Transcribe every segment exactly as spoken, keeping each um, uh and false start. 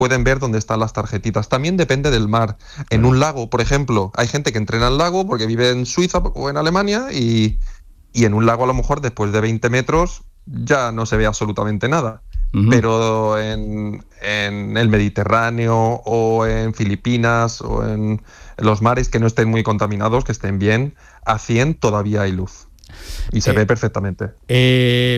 pueden ver dónde están las tarjetitas. También depende del mar. En un lago, por ejemplo, hay gente que entrena en lago porque vive en Suiza o en Alemania y, y en un lago a lo mejor después de veinte metros ya no se ve absolutamente nada. Uh-huh. Pero en, en el Mediterráneo o en Filipinas o en los mares que no estén muy contaminados, que estén bien, a cien todavía hay luz. Y se eh, ve perfectamente. Eh,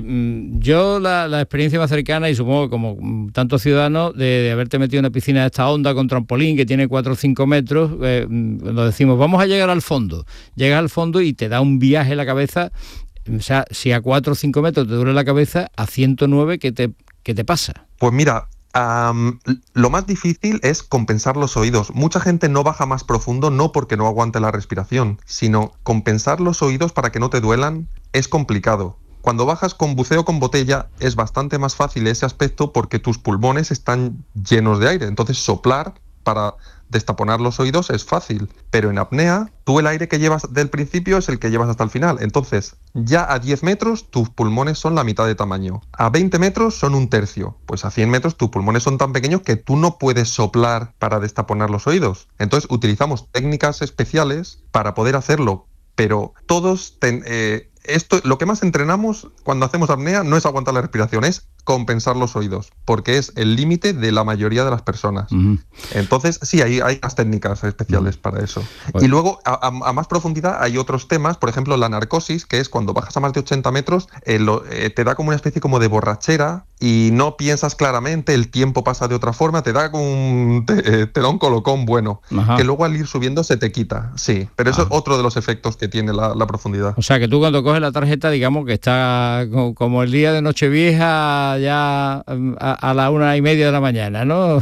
yo la, la experiencia más cercana, y supongo como tanto ciudadano, de, de haberte metido en una piscina de esta honda con trampolín que tiene cuatro o cinco metros, eh, cuando decimos vamos a llegar al fondo, llegas al fondo y te da un viaje en la cabeza. O sea, si a cuatro o cinco metros te duele la cabeza, a ciento nueve, ¿qué te, qué te pasa? Pues mira, Um, lo más difícil es compensar los oídos. Mucha gente no baja más profundo no porque no aguante la respiración, sino compensar los oídos para que no te duelan es complicado. Cuando bajas con buceo con botella es bastante más fácil ese aspecto porque tus pulmones están llenos de aire, entonces soplar para destaponar los oídos es fácil, pero en apnea tú el aire que llevas del principio es el que llevas hasta el final, entonces ya a diez metros tus pulmones son la mitad de tamaño, a veinte metros son un tercio, pues a cien metros tus pulmones son tan pequeños que tú no puedes soplar para destaponar los oídos, entonces utilizamos técnicas especiales para poder hacerlo, pero todos ten, eh, esto, lo que más entrenamos cuando hacemos apnea no es aguantar la respiración, es compensar los oídos, porque es el límite de la mayoría de las personas. Uh-huh. Entonces, sí, hay, hay unas técnicas especiales uh-huh. para eso. Bueno. Y luego, a, a, a más profundidad, hay otros temas, por ejemplo, la narcosis, que es cuando bajas a más de ochenta metros, eh, lo, eh, te da como una especie como de borrachera y no piensas claramente, el tiempo pasa de otra forma, te da como un, te, te da un colocón bueno, uh-huh. que luego al ir subiendo se te quita, sí. Pero eso uh-huh. es otro de los efectos que tiene la, la profundidad. O sea, que tú cuando coges la tarjeta, digamos que está como el día de Nochevieja ya a, a la una y media de la mañana, ¿no?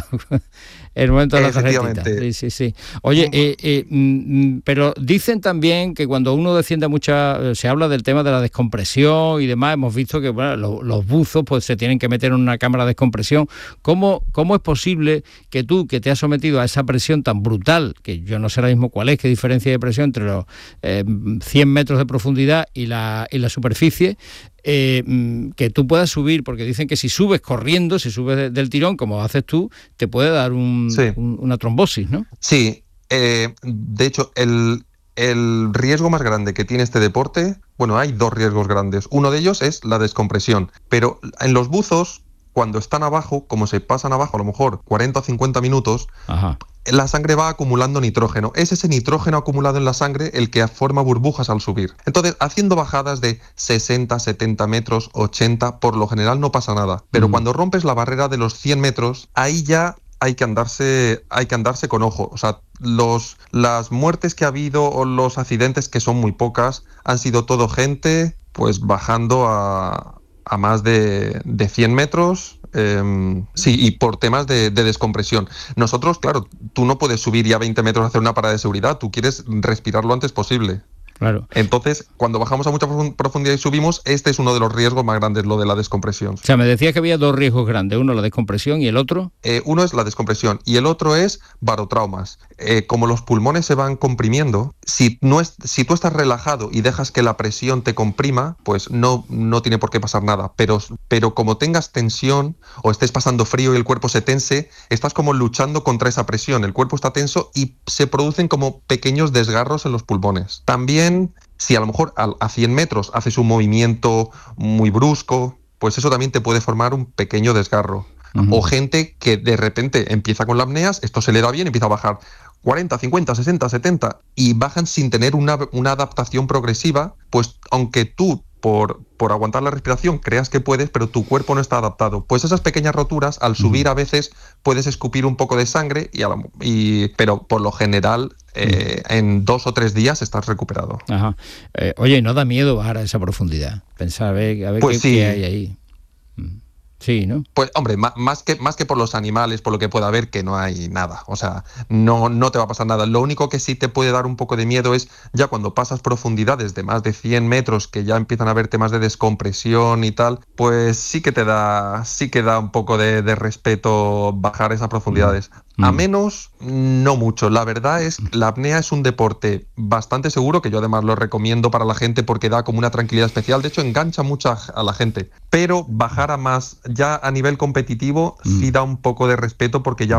El momento de la tarjetita. Sí, sí, sí. Oye, eh, eh, mm, pero dicen también que cuando uno desciende mucha, se habla del tema de la descompresión y demás. Hemos visto que bueno, los, los buzos pues se tienen que meter en una cámara de descompresión. ¿Cómo, cómo es posible que tú, que te has sometido a esa presión tan brutal, que yo no sé ahora mismo cuál es, qué diferencia de presión entre los eh, cien metros de profundidad y la, y la superficie, Eh, que tú puedas subir, porque dicen que si subes corriendo, si subes de, del tirón, como haces tú, te puede dar un, sí. un, una trombosis, ¿no? Sí, eh, de hecho, el, el riesgo más grande que tiene este deporte, bueno, hay dos riesgos grandes. Uno de ellos es la descompresión, pero en los buzos, cuando están abajo, como se pasan abajo a lo mejor cuarenta o cincuenta minutos, Ajá. la sangre va acumulando nitrógeno. Es ese nitrógeno acumulado en la sangre el que forma burbujas al subir. Entonces, haciendo bajadas de sesenta, setenta metros, ochenta, por lo general no pasa nada. Pero mm. cuando rompes la barrera de los cien metros, ahí ya hay que andarse, hay que andarse con ojo. O sea, los, las muertes que ha habido o los accidentes, que son muy pocas, han sido todo gente pues bajando a... a más de, de cien metros, eh, sí, y por temas de, de descompresión. Nosotros, claro, tú no puedes subir ya veinte metros a hacer una parada de seguridad, tú quieres respirar lo antes posible. Claro. Entonces, cuando bajamos a mucha profundidad y subimos, este es uno de los riesgos más grandes, lo de la descompresión. O sea, me decías que había dos riesgos grandes, uno la descompresión y el otro... Eh, uno es la descompresión y el otro es barotraumas. Eh, como los pulmones se van comprimiendo, si, no es, si tú estás relajado y dejas que la presión te comprima, pues no, no tiene por qué pasar nada. Pero, pero como tengas tensión o estés pasando frío y el cuerpo se tense, estás como luchando contra esa presión. El cuerpo está tenso y se producen como pequeños desgarros en los pulmones. También si a lo mejor a cien metros haces un movimiento muy brusco, pues eso también te puede formar un pequeño desgarro. Uh-huh. O gente que de repente empieza con la apnea, esto se le da bien, empieza a bajar cuarenta, cincuenta, sesenta, setenta y bajan sin tener una, una adaptación progresiva, pues aunque tú por, por aguantar la respiración creas que puedes, pero tu cuerpo no está adaptado. Pues esas pequeñas roturas, al subir a veces puedes escupir un poco de sangre, y, a la, y pero por lo general eh, en dos o tres días estás recuperado. Ajá. Eh, oye, ¿no da miedo bajar a esa profundidad? Pensar a ver, a ver pues qué, sí. qué hay ahí. Sí, ¿no? Pues, hombre, más que, más que por los animales, por lo que pueda haber, que no hay nada. O sea, no, no te va a pasar nada. Lo único que sí te puede dar un poco de miedo es ya cuando pasas profundidades de más de cien metros, que ya empiezan a haber temas de descompresión y tal, pues sí que te da, sí que da un poco de, de respeto bajar esas profundidades. Mm. A menos, no mucho. La verdad es que la apnea es un deporte bastante seguro, que yo además lo recomiendo para la gente porque da como una tranquilidad especial. De hecho, engancha mucho a la gente. Pero bajar a más, ya a nivel competitivo, mm. sí da un poco de respeto porque ya